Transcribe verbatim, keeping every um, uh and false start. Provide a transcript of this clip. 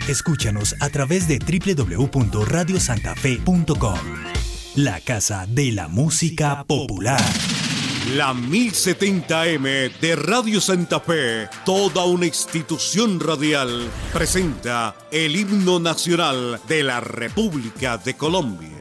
Escúchanos a través de doble u doble u doble u punto radio santa fe punto com. La casa de la música popular. La mil setenta eme de Radio Santa Fe, toda una institución radial, presenta el himno nacional de la República de Colombia.